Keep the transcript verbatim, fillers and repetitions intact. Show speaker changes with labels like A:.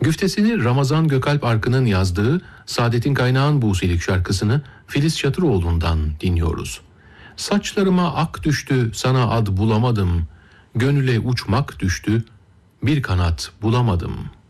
A: Güftesini Ramazan Gökalp Arkın'ın yazdığı Saadettin Kaynağ'ın Buselik şarkısını Filiz Çatıroğlu'ndan dinliyoruz. Saçlarıma ak düştü, sana ad bulamadım. Gönüle uçmak düştü, bir kanat bulamadım.''